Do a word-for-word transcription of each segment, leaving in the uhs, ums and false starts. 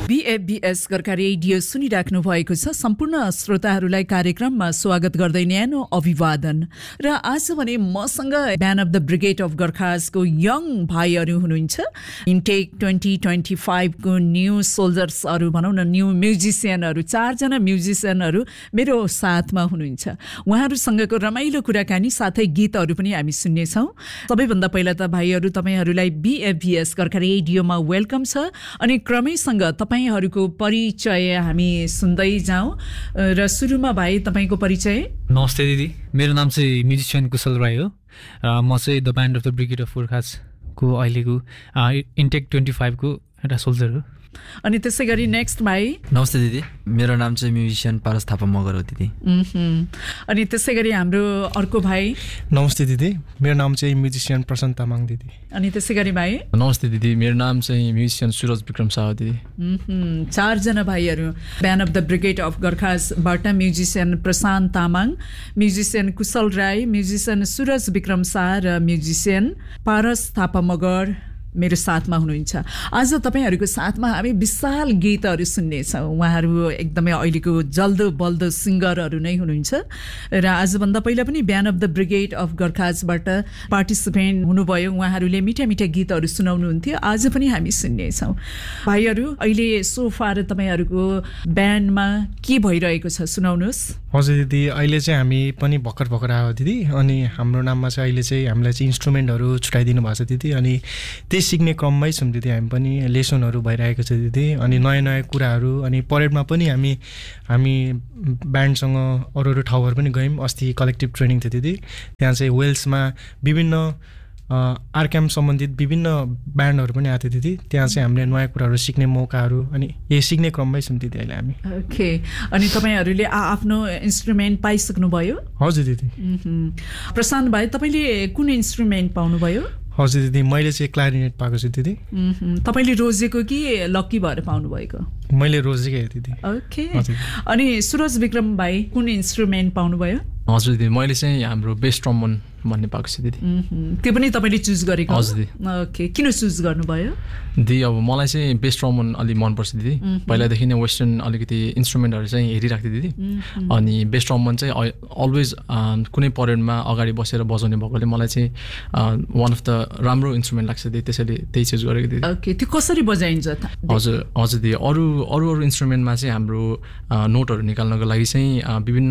बीएफबीएस Gorkha radio सुनिराख्नु भएको छ। सम्पूर्ण श्रोताहरूलाई कार्यक्रममा स्वागत गर्दै न्यानो अभिवादन। र आज भने मसँग ब्यान of the brigade of गोर्खासको young भाइहरू हुनुहुन्छ। इन्टेक ट्वेन्टी ट्वेन्टी फाइभको न्यू सोल्जर्सहरू भनौँ न, न्यू म्युजिसियनहरू, चारजना म्युजिसियनहरू मेरो साथमा हुनुहुन्छ। उहाँहरूसँगको रमाइलो कुराकानी साथै गीतहरू पनि हामी सुन्नेछौँ। सबैभन्दा पहिला त भाइहरू तपाईँहरूलाई बीएफबीएस गोर्खा रेडियोमा वेलकम छ। अनि क्रमैसँग तपाईहरूको परिचय हामी सुन्दै जाउँ। र सुरुमा भाइ तपाईँको परिचय। नमस्ते दिदी, मेरो नाम चाहिँ म्युजिसियन कुशल राई हो र म चाहिँ the band of the brigade of गोर्खासको अहिलेको इन्टेक ट्वेन्टी फाइभको एउटा सोल्जर हो। अनि त्यसै गरी नेक्स्ट भाइ। नमस्ते दिदी, मेरो नाम चाहिँ म्युजिसियन पारस थापा मगर हो दिदी। अनि त्यसै गरी हाम्रो अर्को भाइ। नमस्ते दिदी, मेरो नाम चाहिँ म्युजिसियन प्रशान्त तामाङ दिदी। अनि त्यसै गरी भाइ। नमस्ते दिदी, मेरो नाम चाहिँ म्युजिसियन सुरज विक्रम शाह दिदी। चारजना भाइहरू ब्यान of the brigade of गोर्खासबाट musician Prashant Tamang, musician Kushal Rai, musician Suraj Vikram Shah र म्युजिसियन पारस थापा मगर मेरो साथमा हुनुहुन्छ। आज तपाईँहरूको साथमा हामी विशाल गीतहरू सुन्नेछौँ। उहाँहरू एकदमै अहिलेको जल्दो बल्दो सिङ्गरहरू नै हुनुहुन्छ। र आजभन्दा पहिला पनि ब्यान of the brigade of गोर्खासबाट participant हुनुभयो। उहाँहरूले मिठा मिठा गीतहरू सुनाउनुहुन्थ्यो। आज पनि हामी सुन्नेछौँ। भाइहरू, अहिले सोफार तपाईँहरूको ब्यान्डमा के भइरहेको छ सुनाउनुहोस्। हजुर दिदी, अहिले चाहिँ हामी पनि भर्खर भर्खर आयो दिदी। अनि हाम्रो नाममा चाहिँ अहिले चाहिँ हामीलाई चाहिँ इन्स्ट्रुमेन्टहरू छुट्याइदिनु भएको छ दिदी। अनि त्यही सिक्ने क्रममै छौँ दिदी। हामी पनि लेसनहरू भइरहेको छ दिदी। अनि नयाँ नयाँ कुराहरू, अनि परेडमा पनि हामी हामी ब्यान्डसँग अरू अरू ठाउँहरू पनि गयौँ। अस्ति कलेक्टिभ ट्रेनिङ थियो दिदी। त्यहाँ चाहिँ वेल्समा विभिन्न आरक्याम सम्बन्धित विभिन्न ब्यान्डहरू पनि आएको थियो दिदी। त्यहाँ चाहिँ हामीले नयाँ कुराहरू सिक्ने मौकाहरू, अनि यही सिक्ने क्रममै छौँ दिदी अहिले हामी। ओके, अनि तपाईँहरूले आफ्नो इन्स्ट्रुमेन्ट पाइसक्नुभयो? हजुर दिदी। प्रशान्त भाइ, तपाईँले कुन इन्स्ट्रुमेन्ट पाउनुभयो? हजुर दिदी, मैले चाहिँ क्लारिनेट पाएको छु दिदी। तपाईँले रोजेको कि लक्की भएर पाउनुभएको? मैले रोजेकै हो दिदी। ओके, अनि सुरज विक्रम भाइ कुन इन्स्ट्रुमेन्ट पाउनुभयो? हजुर दिदी, मैले चाहिँ हाम्रो बेस्ट ट्रम्बोन भन्ने पाएको छु दिदी। त्यो पनि तपाईँले चुज गरेको? हजुर दिदी। ओके, किन चुज गर्नुभयो? दिदी, अब मलाई चाहिँ बेस्ट ट्रम्बोन अलि मनपर्छ दिदी। पहिलादेखि नै वेस्टर्न अलिकति इन्स्ट्रुमेन्टहरू चाहिँ हेरिराख्थेँ दिदी। अनि बेस्ट ट्रम्बोन चाहिँ अलवेज कुनै परेडमा अगाडि बसेर बजाउने भएकोले मलाई चाहिँ वान अफ द राम्रो इन्स्ट्रुमेन्ट लाग्छ दिदी। त्यसैले त्यही चुज गरेको दिदी। ओके, त्यो कसरी बजाइन्छ? हजुर हजुर दिदी, अरू अरू अरू इन्स्ट्रुमेन्टमा चाहिँ हाम्रो नोटहरू निकाल्नको लागि चाहिँ विभिन्न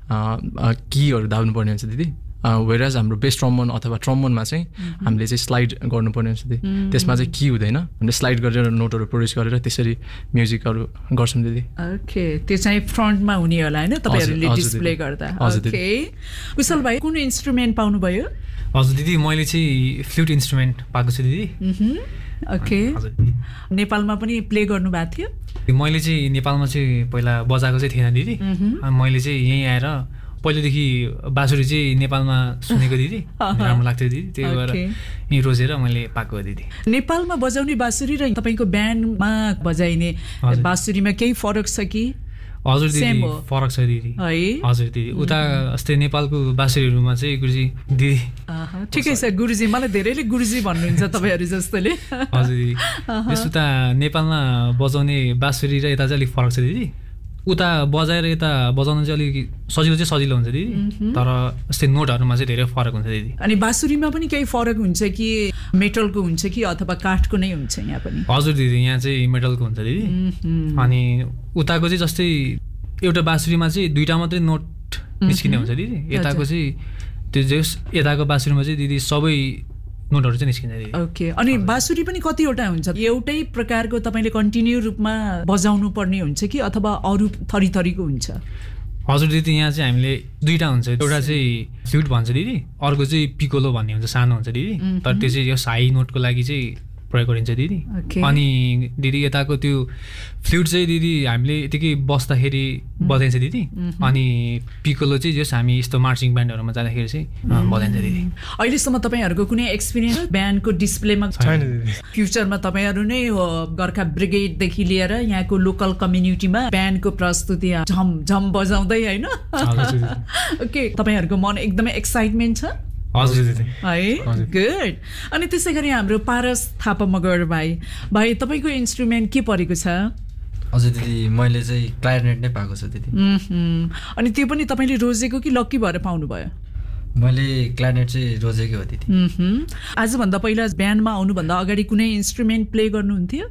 कीहरू दाब्नुपर्ने हुन्छ दिदी। वेराज हाम्रो बेस्ट ट्रम्बोन अथवा ट्रम्बोनमा चाहिँ हामीले चाहिँ स्लाइड गर्नुपर्ने हुन्छ दिदी। त्यसमा चाहिँ की हुँदैन, हामीले स्लाइड गरेर नोटहरू प्रोड्युस गरेर त्यसरी म्युजिकहरू गर्छौँ दिदी। ओके, त्यो चाहिँ फ्रन्टमा हुने होला होइन, तपाईँहरूले डिस्प्ले गर्दा। ओके, कुशल भाइ कुन इन्स्ट्रुमेन्ट पाउनुभयो? हजुर दिदी, मैले चाहिँ फ्लुट इन्स्ट्रुमेन्ट पाएको छु दिदी। ओके, नेपालमा पनि प्ले गर्नुभएको थियो? मैले चाहिँ नेपालमा चाहिँ पहिला बजाएको चाहिँ थिएन दिदी। मैले चाहिँ यहीँ आएर पहिलेदेखि बाँसुरी चाहिँ नेपालमा सुनेको दिदी, राम्रो लाग्थ्यो दिदी। त्यही भएर यहीँ रोजेर मैले पाएको दिदी। नेपालमा बजाउने बाँसुरी र तपाईँको ब्यान्डमा बजाइने बाँसुरीमा केही फरक छ कि? हजुर दिदी, फरक छ दिदी। हजुर दिदी, उता अस्ति नेपालको बाँसुरीहरूमा चाहिँ गुरुजी दिदी। ठिकै छ गुरुजी, मलाई धेरैले गुरुजी भन्नुहुन्छ तपाईँहरू जस्तोले। हजुर दिदी, त्यस उता नेपालमा बजाउने बाँसुरी र यता चाहिँ अलिक फरक छ दिदी। उता बजाएर यता बजाउनु चाहिँ अलिक सजिलो चाहिँ सजिलो हुन्छ दिदी, तर यस्तै नोटहरूमा चाहिँ धेरै फरक हुन्छ दिदी। अनि बाँसुरीमा पनि केही फरक हुन्छ कि मेटलको हुन्छ कि अथवा काठको नै हुन्छ यहाँ पनि? हजुर दिदी, यहाँ चाहिँ मेटलको हुन्छ दिदी। अनि उताको चाहिँ जस्तै एउटा बाँसुरीमा चाहिँ दुईवटा मात्रै नोट निस्किने हुन्छ दिदी। यताको चाहिँ त्यो जस यताको बाँसुरीमा चाहिँ दिदी सबै नोटहरू चाहिँ निस्किन्छ दिदी। ओके, अनि बाँसुरी पनि कतिवटा हुन्छ? एउटै प्रकारको तपाईँले कन्टिन्यू रूपमा बजाउनु पर्ने हुन्छ कि अथवा अरू थरी थरीको हुन्छ? हजुर दिदी, यहाँ चाहिँ हामीले दुईवटा हुन्छ। एउटा चाहिँ फ्लुट भन्छ दिदी, अर्को चाहिँ पिकोलो भन्ने हुन्छ, सानो हुन्छ दिदी। तर त्यो चाहिँ यस हाई नोटको लागि चाहिँ प्रयोग गरिन्छ दिदी। अनि दिदी यताको त्यो फ्लुट चाहिँ दिदी हामीले यतिकै बस्दाखेरि बजाइन्छ दिदी। अनि पिकोलो चाहिँ जस हामी यस्तो मार्चिङ ब्यान्डहरूमा जाँदाखेरि चाहिँ बजाइन्छ दिदी। अहिलेसम्म तपाईँहरूको कुनै एक्सपिरियन्स ब्यान्डको डिस्प्लेमा छैन? फ्युचरमा तपाईँहरू नै गोर्खा ब्रिगेडदेखि लिएर यहाँको लोकल कम्युनिटीमा ब्यान्डको प्रस्तुति झम झम बजाउँदै होइन? ओके, तपाईँहरूको मन एकदमै एक्साइटमेन्ट छ? हजुर दिदी है गुड। अनि त्यसै गरी हाम्रो पारस थापा मगर भाइ भाइ तपाईँको इन्स्ट्रुमेन्ट के परेको छ? हजुर दिदी मैले चाहिँ क्लारिनेट नै पाएको छु दिदी। अनि त्यो पनि तपाईँले रोजेको कि लक्की भएर पाउनुभयो? मैले क्लारिनेट चाहिँ रोजेकै हो दिदी। आजभन्दा पहिला ब्यान्डमा आउनुभन्दा अगाडि कुनै इन्स्ट्रुमेन्ट प्ले गर्नुहुन्थ्यो?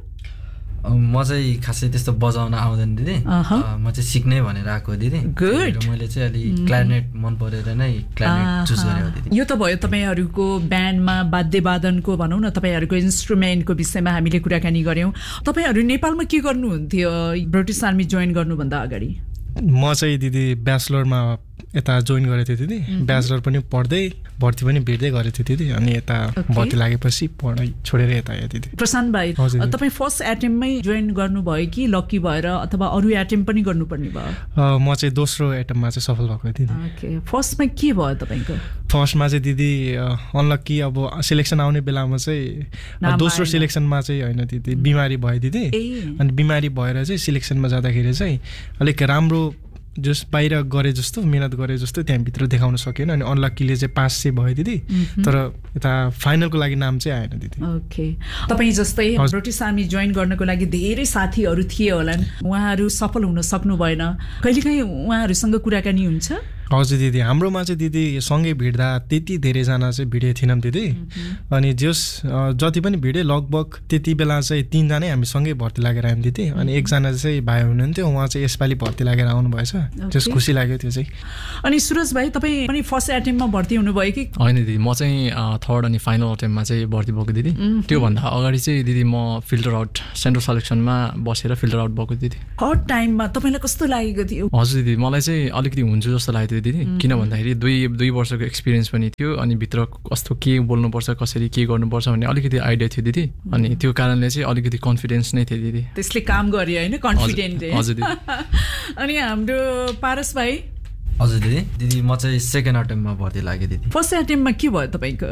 म चाहिँ खासै त्यस्तो बजाउन आउँदैन दिदी, म चाहिँ सिक्नै भनेर आएको दिदी। गुड। मैले चाहिँ अलि क्लारिनेट मन परेर नै क्लारिनेट चुज गरेको दिदी। यो त भयो तपाईँहरूको ब्यान्डमा वाद्यवादनको भनौँ न तपाईँहरूको इन्स्ट्रुमेन्टको विषयमा हामीले कुराकानी गऱ्यौँ। तपाईँहरू नेपालमा के गर्नुहुन्थ्यो ब्रिटिस आर्मी जोइन गर्नुभन्दा अगाडि? म चाहिँ दिदी ब्याचलरमा यता जोइन गरेको थिएँ दिदी, ब्याचलर पनि पढ्दै भर्ती पनि भिड्दै गरेको थिएँ दिदी। अनि यता भर्ती लागेपछि पढाइ छोडेर यता आयो दिदी। प्रशान्त भाइ तपाईँ फर्स्ट एटेम्पमै जोइन गर्नुभयो कि लक्की भएर अथवा अरू एटेम्प पनि गर्नुपर्ने भयो? म चाहिँ दोस्रो एटेम्पमा चाहिँ सफल भएको दिदी। ओके, फर्स्टमा के भयो तपाईँको? फर्स्टमा चाहिँ दिदी अनलक्की, अब सिलेक्सन आउने बेलामा चाहिँ दोस्रो सिलेक्सनमा चाहिँ होइन दिदी बिमारी भयो दिदी। अनि बिमारी भएर चाहिँ सिलेक्सनमा जाँदाखेरि चाहिँ अलिक राम्रो जस बाहिर गरे जस्तो मेहनत गरे जस्तो त्यहाँभित्र देखाउन सकेन। अनि अनलक्कीले चाहिँ पास चाहिँ भयो दिदी, तर यता फाइनलको लागि नाम चाहिँ आएन दिदी। ओके, तपाईँ जस्तै ब्रिटिस आर्मी जोइन गर्नको लागि धेरै साथीहरू थिए होलान्, उहाँहरू सफल हुन सक्नु भएन, कहिलेकाहीँ उहाँहरूसँग कुराकानी हुन्छ? हजुर दिदी, हाम्रोमा चाहिँ दिदी सँगै भिड्दा त्यति धेरैजना चाहिँ भिडे थिएनौँ दिदी। अनि जस जति पनि भिडे लगभग त्यति बेला चाहिँ तिनजनै हामी सँगै भर्ती लागेर आयौँ दिदी। अनि एकजना चाहिँ भाइ हुनुहुन्थ्यो, उहाँ चाहिँ यसपालि भर्ती लागेर आउनु भएछ, त्यस खुसी लाग्यो त्यो चाहिँ। अनि सुरज भाइ तपाईँ पनि फर्स्ट एटेम्पमा भर्ती हुनुभयो कि? होइन दिदी, म चाहिँ थर्ड अनि फाइनल एटेम्पमा चाहिँ भर्ती भएको दिदी। त्योभन्दा अगाडि चाहिँ दिदी म फिल्टर आउट सेन्ट्रल सेलेक्सनमा बसेर फिल्टर आउट भएको दिदी। थर्ड टाइममा तपाईँलाई कस्तो लागेको थियो? हजुर दिदी, मलाई चाहिँ अलिकति हुन्छ जस्तो लागेको थियो दिदी, किन भन्दाखेरि दुई दुई वर्षको एक्सपिरियन्स पनि थियो। अनि भित्र कस्तो के बोल्नुपर्छ, कसरी के गर्नुपर्छ भन्ने अलिकति आइडिया थियो दिदी। अनि त्यो कारणले चाहिँ अलिकति कन्फिडेन्स नै थियो दिदी, त्यसले काम गर्यो होइन, कन्फिडेन्ट। हजुर दिदी। अनि हाम्रो पारस भाइ? हजुर दिदी, दिदी म चाहिँ सेकेन्ड एटेम्पमा भर्ती लागेँ दिदी। फर्स्ट एटेम्पमा के भयो तपाईँको?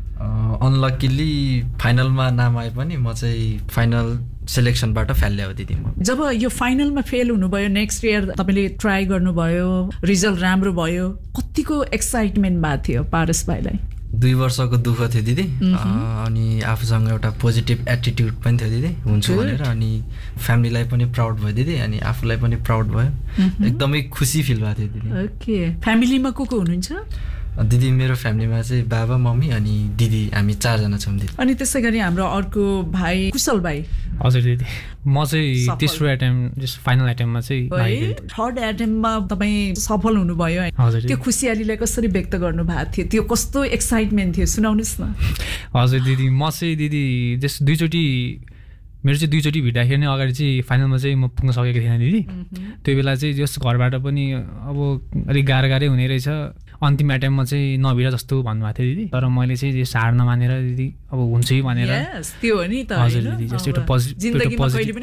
अनलक्कीली फाइनलमा नाम आए पनि म चाहिँ फाइनल सेलेक्सनबाट फेल ल्यायो दिदी। म जब यो फाइनलमा फेल हुनुभयो, नेक्स्ट इयर तपाईँले ट्राई गर्नुभयो, रिजल्ट राम्रो भयो, कतिको एक्साइटमेन्ट भएको थियो पारस भाइलाई? दुई वर्षको दुःख थियो दिदी। अनि आफूसँग एउटा पोजिटिभ एटिट्युड पनि थियो दिदी, हुन्छु भनेर। अनि फ्यामिलीलाई पनि प्राउड भयो दिदी, अनि आफूलाई पनि प्राउड भयो, एकदमै खुसी फिल भएको थियो दिदी। ओके, फ्यामिलीमा को को हुनुहुन्छ? दिदी मेरो फ्यामिलीमा चाहिँ बाबा मम्मी अनि दिदी, हामी चारजना छौँ दिदी। अनि त्यसै गरी हाम्रो अर्को भाइ कुशल भाइ? हजुर दिदी, म चाहिँ तेस्रो एटेम्प जस्ट फाइनल एटेम्पमा चाहिँ थर्ड एटेम्पमा तपाईँ सफल हुनुभयो। त्यो खुसियालीलाई कसरी व्यक्त गर्नु भएको थियो? त्यो कस्तो एक्साइटमेन्ट थियो, सुनाउनुहोस् न। हजुर दिदी, म चाहिँ दिदी जस्ट दुईचोटि मेरो चाहिँ दुईचोटि भिड्दाखेरि नै अगाडि चाहिँ फाइनलमा चाहिँ म पुग्न सकेको थिएन दिदी। त्यो बेला चाहिँ जस घरबाट पनि अब अलिक गाह्रो गाह्रै हुने रहेछ, अन्तिम एटेम्पमा चाहिँ नभिड जस्तो भन्नुभएको थियो दिदी। तर मैले चाहिँ जस हार नमानेर दिदी अब हुन्छ भनेर, त्यो हो नि त। हजुर दिदी, जस्तो एउटा पोजिटिभ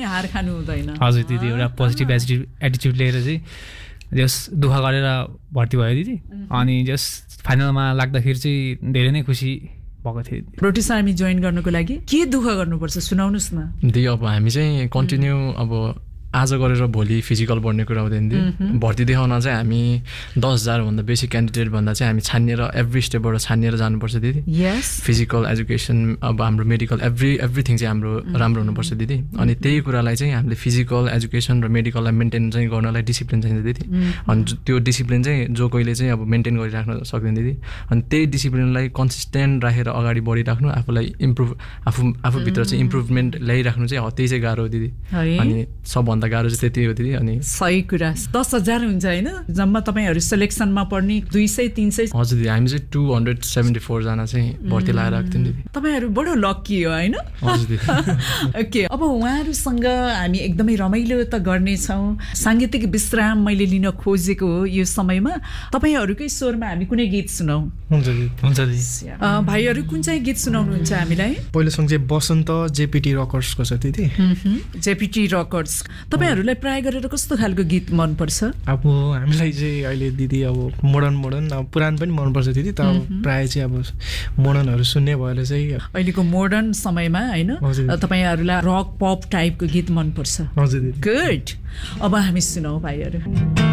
हजुर दिदी एउटा पोजिटिभ एटिट्युड लिएर चाहिँ जस दुःख गरेर भर्ती भयो दिदी। अनि जस फाइनलमा लाग्दाखेरि चाहिँ धेरै नै खुसी भएको थियो। ब्रिटिस आर्मी जोइन गर्नको लागि के दुःख गर्नुपर्छ सुनाउनुहोस् न। दिदी अब हामी चाहिँ कन्टिन्यू अब आज गरेर भोलि फिजिकल बढ्ने कुरा हुँदैन दिदी। भर्ती देखाउन चाहिँ हामी दस हजारभन्दा बेसी क्यान्डिडेट भन्दा चाहिँ हामी छानिएर एभ्री स्टेपबाट छानिएर जानुपर्छ दिदी। फिजिकल एजुकेसन अब हाम्रो मेडिकल एभ्री एभ्रिथिङ चाहिँ हाम्रो राम्रो हुनुपर्छ दिदी। अनि त्यही कुरालाई चाहिँ हामीले फिजिकल एजुकेसन र मेडिकललाई मेन्टेन चाहिँ गर्नलाई डिसिप्लिन चाहिन्छ दिदी। अनि त्यो डिसिप्लिन चाहिँ जो कहिले चाहिँ अब मेन्टेन गरिराख्न सक्दैन दिदी। अनि त्यही डिसिप्लिनलाई कन्सिस्टेन्ट राखेर अगाडि बढिराख्नु, आफूलाई इम्प्रुभ आफू आफूभित्र चाहिँ इम्प्रुभमेन्ट ल्याइराख्नु चाहिँ त्यही चाहिँ गाह्रो हो दिदी। अनि सबभन्दा गाह्रो चाहिँ त्यति हो दिदी। अनि सही कुरा, दस हजार हुन्छ होइन जम्मा तपाईँहरू सेलेक्सनमा पढ्ने दुई सय तिन सय। हजुर दिदी, हामी चाहिँ टू हन्ड्रेड सेभेन्टी फोरजना चाहिँ भर्ती लगाएर आएको थियौँ दिदी। तपाईँहरू बडो लक्की हो होइन। हजुर दिदी। ओके, अब उहाँहरूसँग हामी एकदमै रमाइलो त गर्नेछौँ। साङ्गीतिक विश्राम मैले लिन खोजेको हो यो समयमा। तपाईँहरूकै स्वरमा हामी कुनै गीत सुनाउँ? हुन्छ दिदी। हुन्छ दिदी। भाइहरू कुन चाहिँ गीत सुनाउनुहुन्छ हामीलाई? पहिलो सङ्ग चाहिँ बसन्त जेपिटी रकर्सको छ दिदी। GPT rockers. तपाईँहरूलाई प्राय गरेर कस्तो खालको गीत मनपर्छ? अब हामीलाई चाहिँ अहिले दिदी अब मोडर्न मोडर्न अब पुरानो पनि मनपर्छ दिदी। तर प्राय चाहिँ अब मोडर्नहरू सुन्ने भएर चाहिँ अहिलेको मोडर्न समयमा होइन तपाईँहरूलाई रक पप टाइपको गीत मनपर्छ। हजुर दिदी। गुड, अब हामी सुनौ भाइहरू।